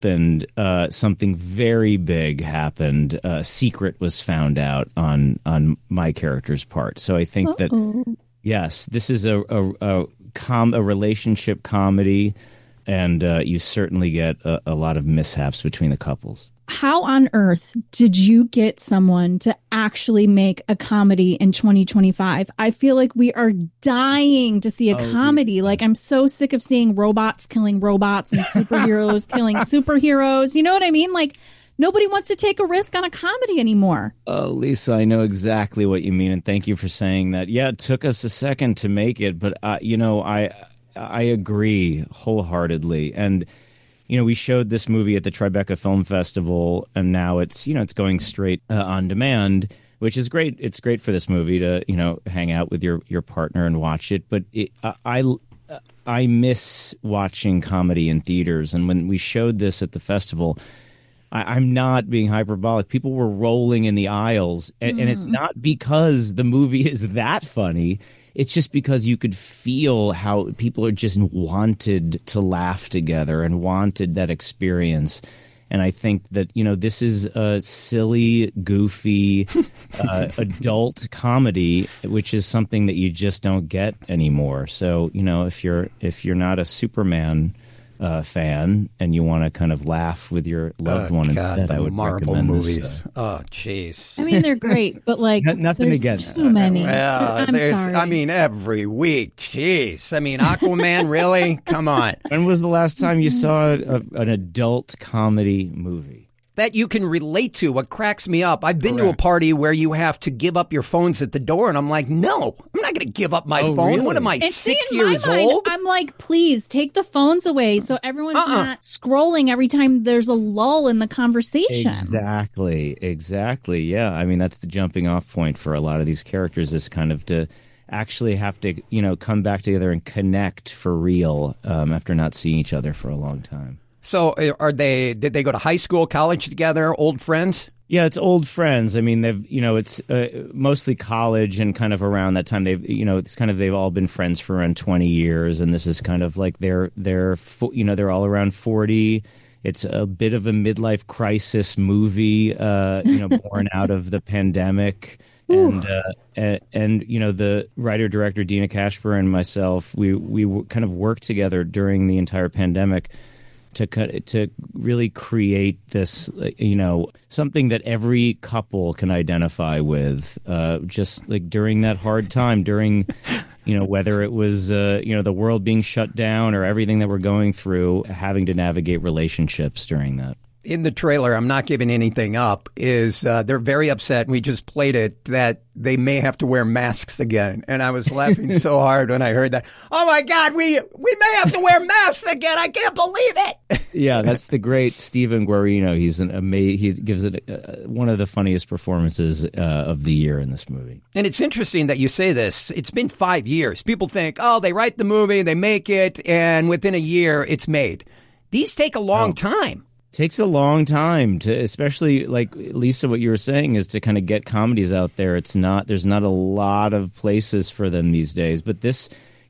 happened, something very big happened. A secret was found out on my character's part. So I think that, yes, this is a relationship comedy, and you certainly get a lot of mishaps between the couples. How on earth did you get someone to actually make a comedy in 2025? I feel like we are dying to see a comedy. Lisa. Like, I'm so sick of seeing robots killing robots and superheroes killing superheroes. You know what I mean? Like, nobody wants to take a risk on a comedy anymore. Oh, Lisa, I know exactly what you mean, and thank you for saying that. Yeah, it took us a second to make it, but I agree wholeheartedly. And we showed this movie at the Tribeca Film Festival, and now it's going straight on demand, which is great. It's great for this movie to hang out with your partner and watch it. But I miss watching comedy in theaters, and when we showed this at the festival, I'm not being hyperbolic. People were rolling in the aisles, and it's not because the movie is that funny. It's just because you could feel how people are just wanted to laugh together and wanted that experience. And I think that, this is a silly, goofy, adult comedy, which is something that you just don't get anymore. So, if you're not a Superman fan and you want to kind of laugh with your loved one instead, I would Marvel recommend movies. This, oh, jeez. I mean, they're great, but like nothing against too many. Well, I'm sorry. I mean, every week. Jeez. I mean, Aquaman, really? Come on. When was the last time you saw an adult comedy movie? That you can relate to. What cracks me up, I've been to a party where you have to give up your phones at the door, and I'm like, no, I'm not going to give up my phone. Really? What am I, And 6 in years my mind, old? I'm like, please take the phones away so everyone's not scrolling every time there's a lull in the conversation. Exactly. Yeah. I mean, that's the jumping off point for a lot of these characters, is kind of to actually have to, come back together and connect for real after not seeing each other for a long time. So did they go to high school, college together, old friends? Yeah, it's old friends. I mean, it's mostly college, and kind of around that time they've all been friends for around 20 years, and this is kind of like they're all around 40. It's a bit of a midlife crisis movie, born out of the pandemic. And the writer director Dina Kashper and myself, we kind of worked together during the entire pandemic to really create this, something that every couple can identify with, just like during that hard time, during, whether it was, the world being shut down or everything that we're going through, having to navigate relationships during that. In the trailer, I'm not giving anything up, is they're very upset, and we just played it, that they may have to wear masks again. And I was laughing so hard when I heard that. Oh, my God, we may have to wear masks again. I can't believe it. Yeah, that's the great Steven Guarino. He gives it one of the funniest performances of the year in this movie. And it's interesting that you say this. It's been 5 years. People think, they write the movie, they make it, and within a year, it's made. These take a long time. Takes a long time to, especially like Lisa, what you were saying is to kind of get comedies out there. There's not a lot of places for them these days. But this,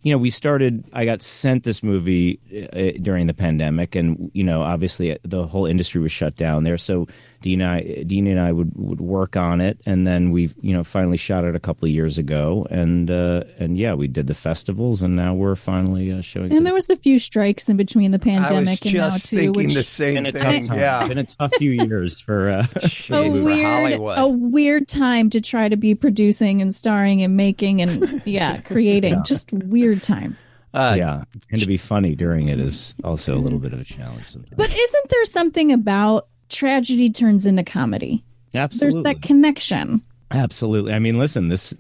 I got sent this movie during the pandemic, and, obviously the whole industry was shut down there. So Dina and I would work on it, and then we finally shot it a couple of years ago, and we did the festivals, and now we're finally showing. And there was a few strikes in between the pandemic and now too. Thinking the same thing. Yeah, been a tough few years for Hollywood. A weird time to try to be producing and starring and making and creating. Just weird time. And to be funny during it is also a little bit of a challenge sometimes. But isn't there something about tragedy turns into comedy? Absolutely. There's that connection. Absolutely. I mean, listen, the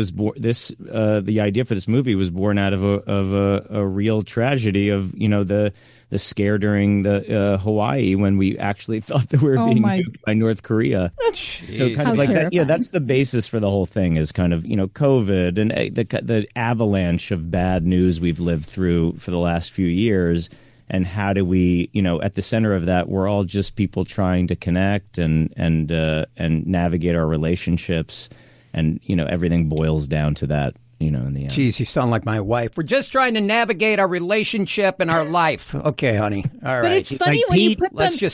idea for this movie was born out of a real tragedy of, the scare during the Hawaii, when we actually thought that we were being nuked by North Korea. So kind of like that. Yeah, that's the basis for the whole thing, is kind of, COVID and the avalanche of bad news we've lived through for the last few years. And how do we, at the center of that, we're all just people trying to connect and navigate our relationships, and everything boils down to that you know, in the end. Geez, you sound like my wife. We're just trying to navigate our relationship and our life. Okay, honey. All right. But it's funny when you put them